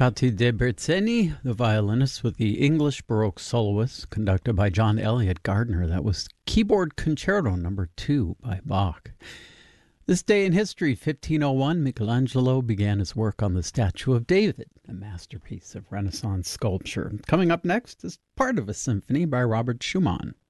Toccati de Berzeni, the violinist with the English Baroque soloist, conducted by John Eliot Gardiner. That was Keyboard Concerto No. 2 by Bach. This day in history, 1501, Michelangelo began his work on the statue of David, a masterpiece of Renaissance sculpture. Coming up next is part of a symphony by Robert Schumann.